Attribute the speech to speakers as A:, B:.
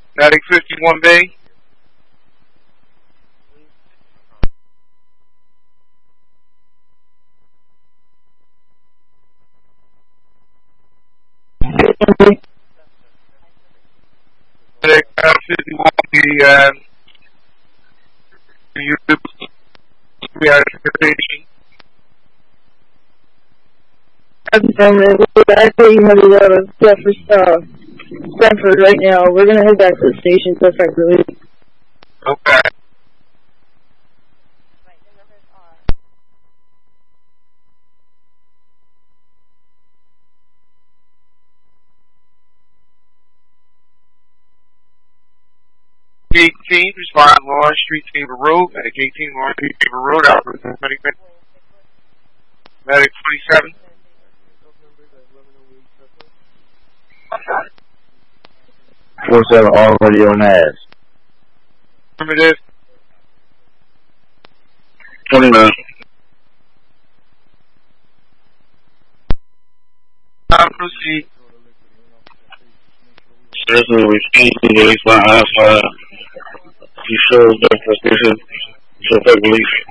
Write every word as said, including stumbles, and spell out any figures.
A: Medic fifty-one B. Medic uh, fifty-one B. Uh, you reactivation.
B: Affirmative. We're actually headed out of Jefferson, uh, Stanford right now. We're gonna head back to the station to effect relief.
A: Okay. eighteen, respond Lawrence Street Tabor Road, Medic eighteen, Lawrence Street Tabor Road, Albert, Medic, Medic twenty-seven.
C: four seven already on ass.
A: Affirmative.
C: twenty-nine.
A: Uh, proceed.
C: This is received in the East Line Alpha. He shows the position to take release.